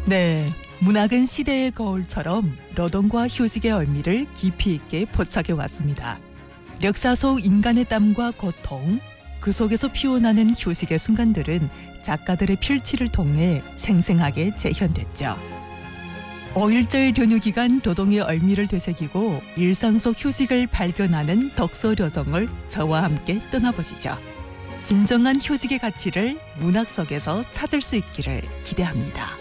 네, 문학은 시대의 거울처럼 노동과 휴식의 의미를 깊이 있게 포착해 왔습니다. 역사 속 인간의 땀과 고통, 그 속에서 피어나는 휴식의 순간들은 작가들의 필치를 통해 생생하게 재현됐죠. 5일절 연휴 기간 노동의 의미를 되새기고 일상 속 휴식을 발견하는 독서 여정을 저와 함께 떠나보시죠. 진정한 휴식의 가치를 문학 속에서 찾을 수 있기를 기대합니다.